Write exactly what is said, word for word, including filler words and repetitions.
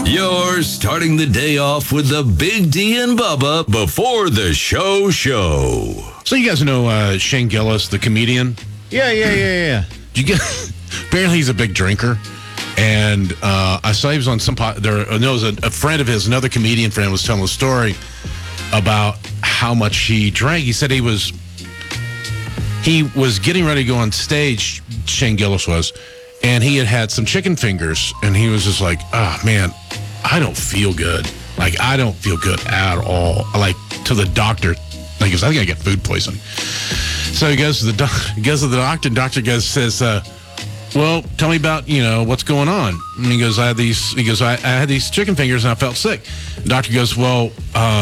You're starting the day off with the Big D and Bubba before the show show. So you guys know uh, Shane Gillis, the comedian? Yeah, yeah, yeah, yeah. Did you get? Apparently, he's a big drinker, and uh, I saw he was on some. Po- there, uh, no, it was a, a friend of his, another comedian friend, was telling a story about how much he drank. He said he was he was getting ready to go on stage. Shane Gillis was, and he had had some chicken fingers, and he was just like, "Oh man, I don't feel good. Like I don't feel good at all. Like to the doctor." He goes, "I think I got food poisoning." So he goes to the doc- he goes to the doctor, and doctor goes says, uh, "Well, tell me about you know what's going on." And he goes, "I had these." He goes, "I, I had these chicken fingers, and I felt sick." The doctor goes, "Well." Uh,